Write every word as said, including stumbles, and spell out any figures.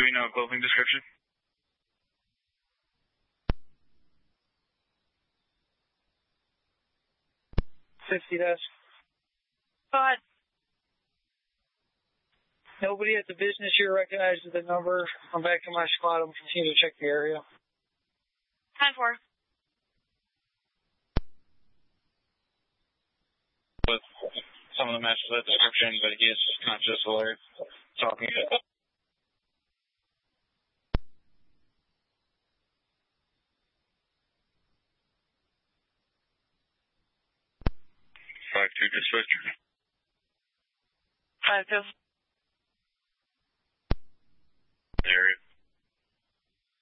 we know a clothing description? fifty dash. Go ahead. Nobody at the business here recognizes the number. I'm back to my squad. I'm continuing to check the area. ten four. But some of the matches that description, but he is conscious alert. Talking. Five two dispatcher. Five two. Area.